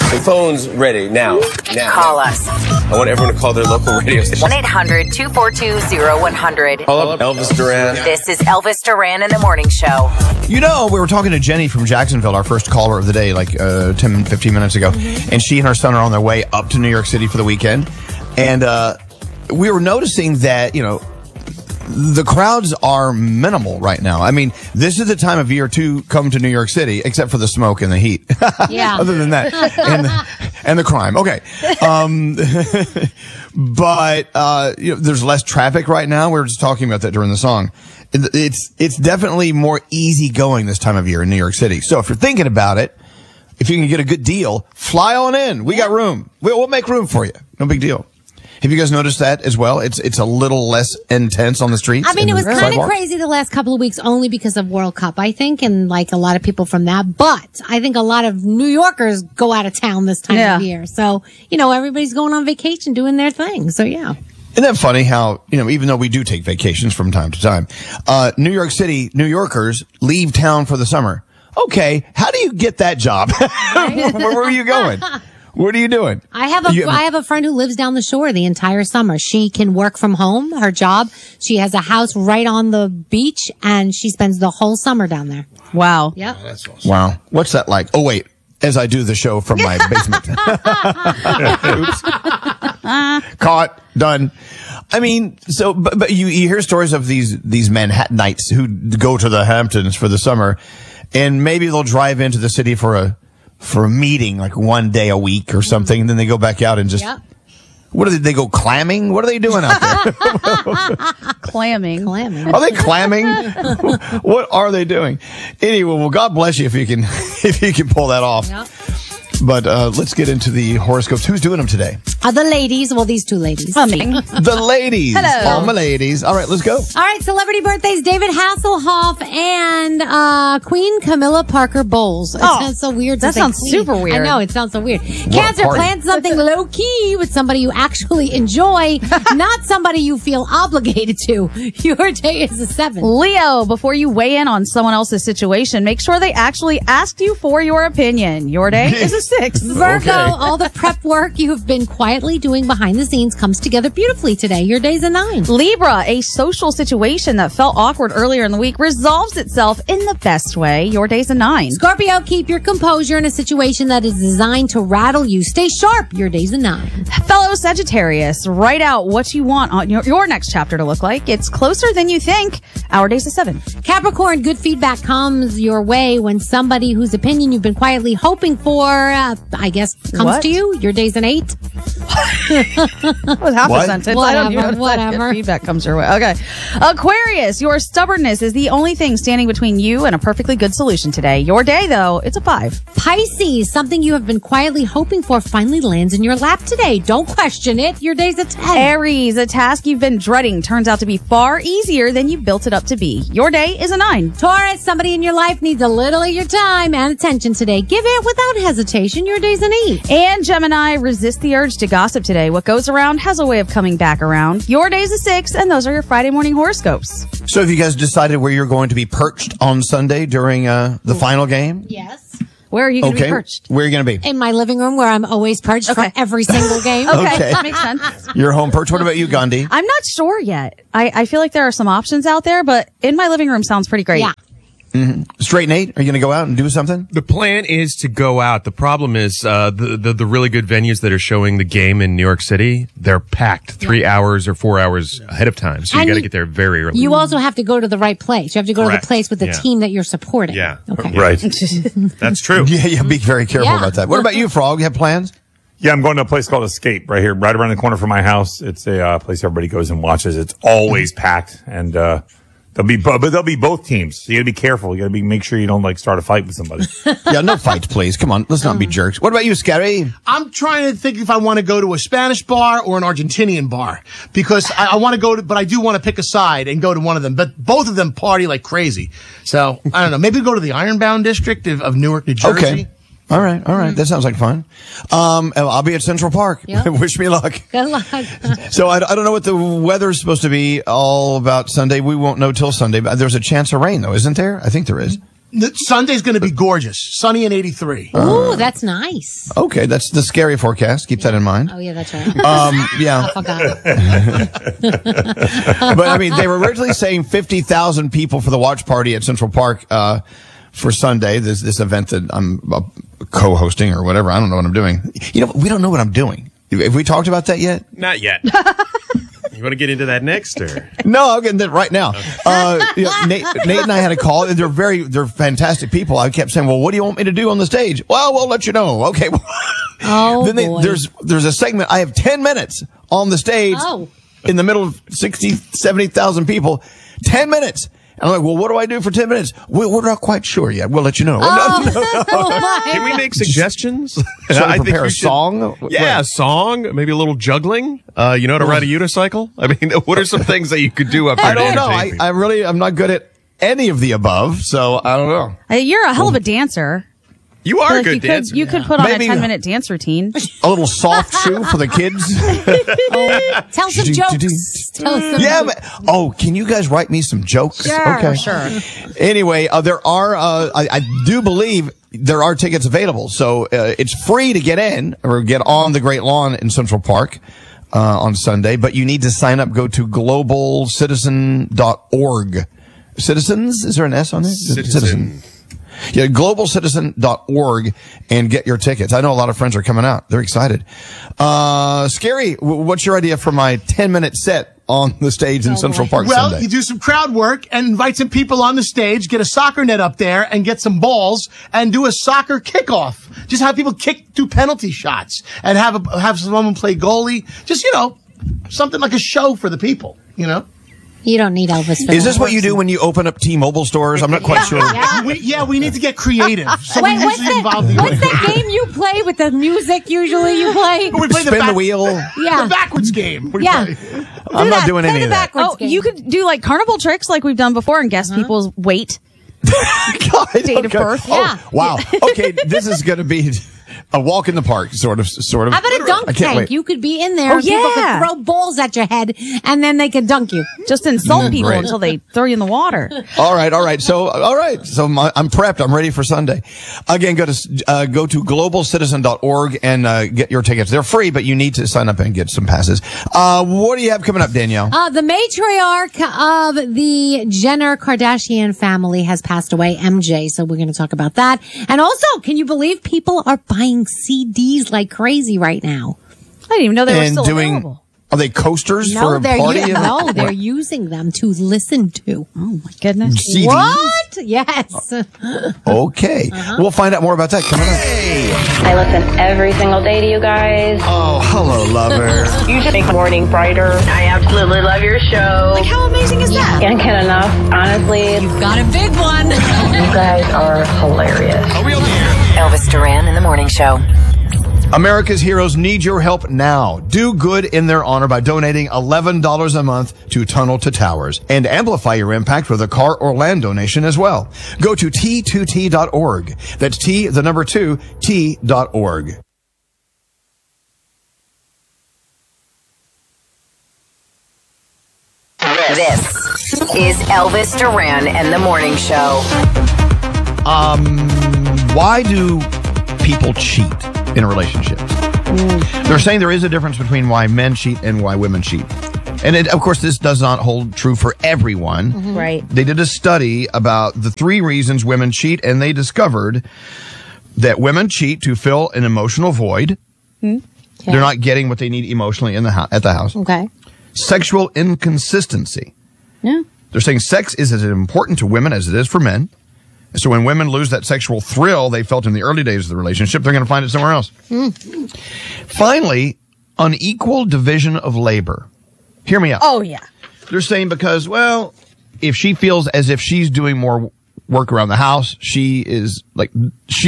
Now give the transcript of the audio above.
The phone's ready now. Call us. I want everyone to call their local radio station. 1-800-242-0100. Call up Elvis Duran. This is Elvis Duran in the Morning Show. You know, we were talking to Jenny from Jacksonville, our first caller of the day, like 10, 15 minutes ago. And she and her son are on their way up to New York City for the weekend. And we were noticing that, you know, the crowds are minimal right now. I mean, this is the time of year to come to New York City, except for the smoke and the heat. Yeah. Other than that, and the crime. Okay. But you know, there's less traffic right now. We were just talking about that during the song. It's definitely more easygoing this time of year in New York City. So if you're thinking about it, if you can get a good deal, fly on in. We got room. We'll make room for you. No big deal. Have you guys noticed that as well? It's a little less intense on the streets. I mean, it was kind of sidewalks. crazy the last couple of weeks only because of World Cup, I think, and like a lot of people from that. But I think a lot of New Yorkers go out of town this time of year. So, you know, everybody's going on vacation doing their thing. So, yeah. Isn't that funny how, you know, even though we do take vacations from time to time, New York City, New Yorkers leave town for the summer. Okay. How do you get that job? Where are you going? What are you doing? I have a friend who lives down the shore the entire summer. She can work from home, her job. She has a house right on the beach and she spends the whole summer down there. Wow. Yep. Oh, that's awesome. Wow. What's that like? Oh, wait. As I do the show from my basement. Oops. Caught. Done. I mean, so, but you hear stories of these Manhattanites who go to the Hamptons for the summer and maybe they'll drive into the city for a meeting like one day a week or something. And then they go back out and just, what do they go clamming? What are they doing out there? Clamming. Are they clamming? What are they doing? Anyway, well, God bless you if you can pull that off. Yep. But let's get into the horoscopes. Who's doing them today? The ladies. Well, these two ladies. The ladies. Hello. All my ladies. All right, let's go. All right, celebrity birthdays, David Hasselhoff and Queen Camilla Parker Bowles. It sounds so weird to That say sounds Queen. super weird. I know, it sounds so weird. Cancer, party. plan something low-key with somebody you actually enjoy, not somebody you feel obligated to. Your day is a 7. Leo, before you weigh in on someone else's situation, make sure they actually asked you for your opinion. Your day is a 6. Virgo, all the prep work you have been quietly doing behind the scenes comes together beautifully today. Your day's a 9. Libra, a social situation that felt awkward earlier in the week resolves itself in the best way. Your day's a 9. Scorpio, keep your composure in a situation that is designed to rattle you. Stay sharp. Your day's a 9. Fellow Sagittarius, write out what you want on your next chapter to look like. It's closer than you think. Our day's a 7. Capricorn, good feedback comes your way when somebody whose opinion you've been quietly hoping for, I guess, comes to you. Your day's an 8. That was half What? a sentence. I don't even know if that Whatever. feedback comes your way. Okay. Aquarius, your stubbornness is the only thing standing between you and a perfectly good solution today. Your day, though, it's a 5. Pisces, something you have been quietly hoping for finally lands in your lap today. Don't question it. Your day's a 10. Aries, a task you've been dreading turns out to be far easier than you built it up to be. Your day is a 9. Taurus, somebody in your life needs a little of your time and attention today. Give it without hesitation. Your day's an 8. And Gemini, resist the urge to gossip today. What goes around has a way of coming back around. Your day's a 6, and those are your Friday morning horoscopes. So have you guys decided where you're going to be perched on Sunday during the final game? Yes. Where are you going to Okay. be perched? Where are you going to be? In my living room where I'm always perched for every single game. Okay. Okay. Makes sense. Your home perch. What about you, Gandhi? I'm not sure yet. I feel like there are some options out there, but in my living room sounds pretty great. Yeah. Straight Nate, are you going to go out and do something? The plan is to go out. The problem is the really good venues that are showing the game in New York City, they're packed 3 hours or 4 hours ahead of time. So you And got to get there very early. You also have to go to the right place. You have to go to Correct. the place with the Yeah. team that you're supporting. Yeah. Okay. Right. That's true. Yeah, be very careful Yeah. about that. What about you, Frog? You have plans? Yeah, I'm going to a place called Escape right here, right around the corner from my house. It's a place everybody goes and watches. It's always packed, and there'll be both teams. So you got to be careful. You got to make sure you don't start a fight with somebody. Yeah, no fights, please. Come on, let's not be jerks. What about you, Scary? I'm trying to think if I want to go to a Spanish bar or an Argentinian bar because I want to go to, but I do want to pick a side and go to one of them. But both of them party like crazy. So I don't know. Maybe go to the Ironbound district of Newark, New Jersey. Okay. All right. That sounds like fun. I'll be at Central Park. Yep. Wish me luck. Good luck. So I don't know what the weather's supposed to be all about Sunday. We won't know till Sunday. But there's a chance of rain, though, isn't there? I think there is. Sunday's going to be gorgeous. Sunny and 83. Ooh, that's nice. Okay, that's the scary forecast. Keep that in mind. Oh, yeah, that's right. Yeah. I forgot. But I mean, they were originally saying 50,000 people for the watch party at Central Park, for Sunday. This event that I'm co-hosting or whatever. I don't know what I'm doing. You know, we don't know what I'm doing. Have we talked about that yet? Not yet. You want to get into that next, or? No, I'm getting that right now. Nate and I had a call, and they're fantastic people. I kept saying, well, what do you want me to do on the stage? Well, we'll let you know. Okay. Oh, boy. There's a segment. I have 10 minutes on the stage in the middle of 60, 70,000 people. 10 minutes. And I'm like, well, what do I do for 10 minutes? We're not quite sure yet. We'll let you know. Can we make suggestions? I prepare a song? Yeah, a song. Maybe a little juggling. You know how to ride a unicycle? I mean, what are some things that you could do up there? I don't know. I'm not good at any of the above, so I don't know. You're a hell of a dancer. You are a good dancer. You could put on Maybe a 10-minute dance routine. A little soft shoe for the kids. Tell some jokes. Tell some Yeah. Can you guys write me some jokes? Sure, okay. sure. Anyway, there are, I do believe there are tickets available. So, it's free to get in or get on the Great Lawn in Central Park, on Sunday, but you need to sign up. Go to globalcitizen.org. Citizens? Is there an S on there? Citizen. Yeah, globalcitizen.org and get your tickets. I know a lot of friends are coming out. They're excited. Scary, what's your idea for my 10-minute set on the stage in Central Park Well, Sunday? you do some crowd work and invite some people on the stage, get a soccer net up there and get some balls and do a soccer kickoff. Just have people do penalty shots and have someone play goalie. Just, something like a show for the people, You don't need Elvis for Is that. this what you do when you open up T-Mobile stores? I'm not quite sure. We need to get creative. So Wait, we what's usually involve the that game you play with the music usually you play? We play Spin the wheel. Yeah. The backwards game. We Yeah. play. I'm not doing any of that. You could do like carnival tricks like we've done before and guess people's weight. God, Date of birth. Yeah. Oh, wow. Okay, this is going to be a walk in the park, sort of. How about a dunk I can't tank? wait. You could be in there. Oh, and people yeah. could throw balls at your head, and then they could dunk you. Just insult people Great. until they throw you in the water. All right. So I'm prepped. I'm ready for Sunday. Again, go to globalcitizen.org and get your tickets. They're free, but you need to sign up and get some passes. What do you have coming up, Danielle? The matriarch of the Jenner Kardashian family has passed away, MJ. So we're going to talk about that. And also, can you believe people are buying CDs like crazy right now? I didn't even know they were And still available. Are they coasters for a they're party? they're using them to listen to. Oh my goodness. CDs? What? Yes. Okay. We'll find out more about that coming up. Hey. I listen every single day to you guys. Oh, hello, lover. You just make the morning brighter. I absolutely love your show. Like, how amazing is that? Can't get enough, honestly. You've got a big one. You guys are hilarious. Elvis Duran in the Morning Show. America's heroes need your help now. Do good in their honor by donating $11 a month to Tunnel to Towers and amplify your impact with a car or land donation as well. Go to T2T.org. That's T2T.org. This is Elvis Duran and the Morning Show. Why do people cheat in a relationship? They're saying there is a difference between why men cheat and why women cheat. And of course, this does not hold true for everyone. Right. They did a study about the 3 reasons women cheat, and they discovered that women cheat to fill an emotional void. Okay. They're not getting what they need emotionally at the house. Okay. Sexual inconsistency. Yeah. They're saying sex is as important to women as it is for men. So when women lose that sexual thrill they felt in the early days of the relationship, they're going to find it somewhere else. Finally, unequal division of labor. Hear me out. Oh, yeah. They're saying because, well, if she feels as if she's doing more work around the house, she